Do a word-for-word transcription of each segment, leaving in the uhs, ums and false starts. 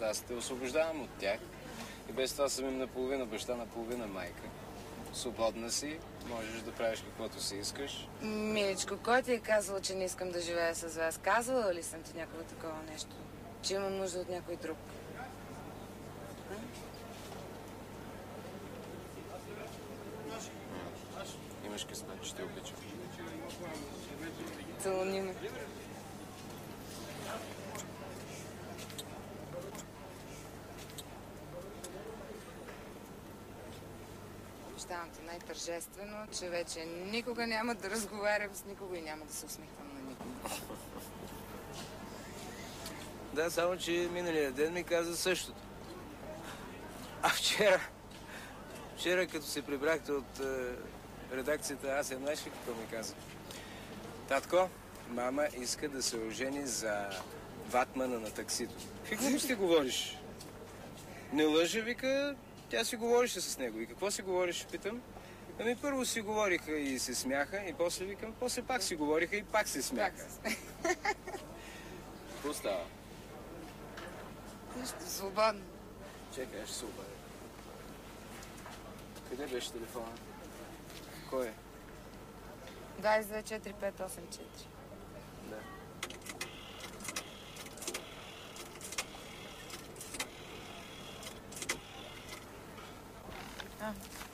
аз те освобождавам от тях. И без това съм им наполовина баща, наполовина майка. Свободна си, можеш да правиш каквото си искаш. Миличко, кой ти е казал, че не искам да живея с вас? Казвала ли съм ти някакво такова нещо? Че имам нужда от някой друг? А? Имаш късмет, че те обичам. Целуни ме. Обещавам ти най-тържествено, че вече никога няма да разговарям с никого и няма да се усмихвам на никого. Да, само че миналия ден ми каза същото. А вчера, вчера като се прибрахте от е, редакцията, аз я знаеш ли какво ми каза? Татко, мама иска да се ожени за ватмана на таксито. Какво ще говориш? Не лъжа, вика, тя си говореше с него. И какво си говориш, питам? Ами първо си говориха и се смяха, и после викам, после пак си говориха и пак се смяха. Какво става? Нищо, свободно. Чекай, аз ще се обадя. Къде беше телефона? Кой е? двайсет и две четири пет осем четири. Да. А.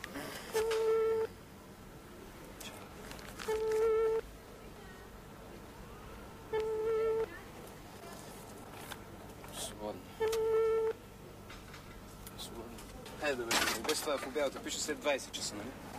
Свободно. Свободно. Хайде да бе, без това в обявата пише след двайсет часа, нали?